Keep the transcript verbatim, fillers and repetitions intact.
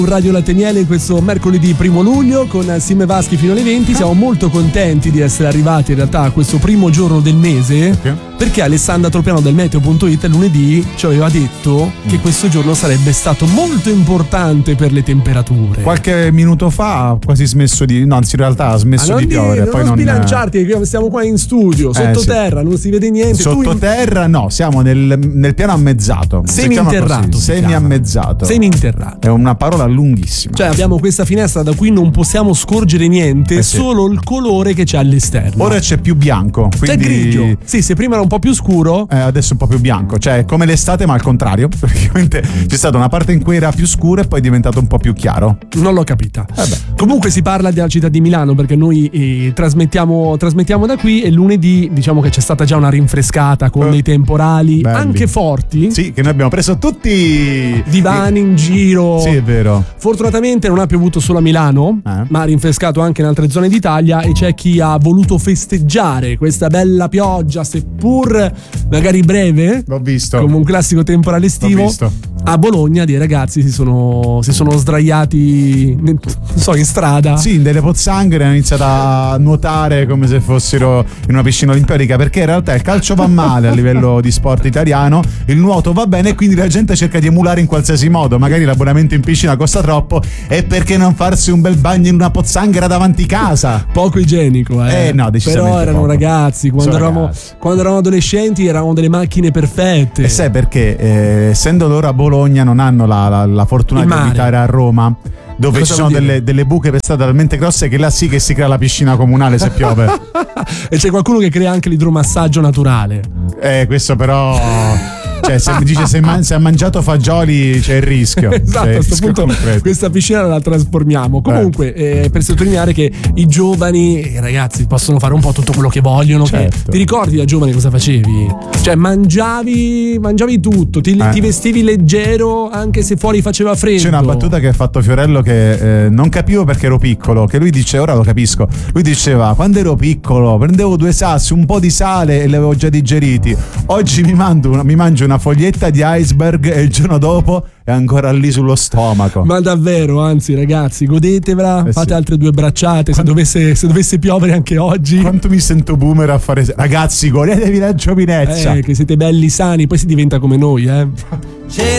Radio Lateniele in questo mercoledì primo luglio con Sim e Vaschi fino alle venti. Siamo molto contenti di essere arrivati in realtà a questo primo giorno del mese, okay, perché Alessandra Tropiano del meteo punto it lunedì ci aveva detto mm. che questo giorno sarebbe stato molto importante per le temperature. Qualche minuto fa ha quasi smesso di, no, anzi in realtà ha smesso di piovere. Non non sbilanciarti, stiamo qua in studio, sottoterra, eh, sì. non si vede niente. Sottoterra in... no, siamo nel, nel piano ammezzato. Semi-interrato. Semi-ammezzato. Semi-interrato. È una parola lunghissima. Cioè abbiamo questa finestra da cui non possiamo scorgere niente, eh sì. solo il colore che c'è all'esterno. Ora c'è più bianco, quindi... c'è grigio. Sì, se prima era un po' più scuro, eh, adesso è un po' più bianco. Cioè come l'estate ma al contrario. Praticamente c'è stata una parte in cui era più scuro e poi è diventato un po' più chiaro. Non l'ho capita. Vabbè. Comunque si parla della città di Milano perché noi eh, trasmettiamo, trasmettiamo da qui e lunedì diciamo che c'è stata già una rinfrescata con eh. dei temporali belli, anche forti. Sì, che noi abbiamo preso tutti divani in giro. Sì, è vero. Fortunatamente non ha piovuto solo a Milano, eh. ma ha rinfrescato anche in altre zone d'Italia e c'è chi ha voluto festeggiare questa bella pioggia, seppur magari breve, l'ho visto, come un classico temporale estivo. L'ho visto. A Bologna dei ragazzi si sono, si sono sdraiati non so, in strada. Sì, in delle pozzanghere hanno iniziato a nuotare come se fossero in una piscina olimpica, perché in realtà il calcio va male a livello di sport italiano, il nuoto va bene e quindi la gente cerca di emulare in qualsiasi modo. Magari l'abbonamento in piscina costa troppo e perché non farsi un bel bagno in una pozzanghera davanti casa? Poco igienico, eh, eh no, decisamente. Però erano poco. ragazzi quando Sono eravamo, ragazzi. quando eravamo adolescenti eravamo delle macchine perfette. E sai perché? Eh, essendo loro a Bologna non hanno la, la, la fortuna di abitare a Roma, dove Cosa ci sono delle, delle buche per strada talmente grosse che là sì che si crea la piscina comunale se piove. E c'è qualcuno che crea anche l'idromassaggio naturale. Eh, questo però... Cioè, se mi dice se, man- se ha mangiato fagioli c'è il rischio. Esatto, cioè, a questo punto concreto. Questa piscina la trasformiamo. Comunque, eh. Eh, per sottolineare che i giovani, i ragazzi, possono fare un po' tutto quello che vogliono. Certo. Che, ti ricordi da giovane cosa facevi? Cioè, mangiavi, mangiavi tutto, ti, eh. ti vestivi leggero anche se fuori faceva freddo. C'è una battuta che ha fatto Fiorello che eh, non capivo perché ero piccolo. Che lui dice, ora lo capisco. Lui diceva: quando ero piccolo prendevo due sassi, un po' di sale e li avevo già digeriti. Oggi mi, mando una, mi mangio una una foglietta di iceberg e il giorno dopo è ancora lì sullo stomaco. Ma davvero, anzi ragazzi, godetevela, eh fate sì. altre due bracciate. Se dovesse, se dovesse piovere anche oggi. Quanto mi sento boomer a fare. Ragazzi, godetevi la giovinezza. Eh, che siete belli sani, poi si diventa come noi, eh.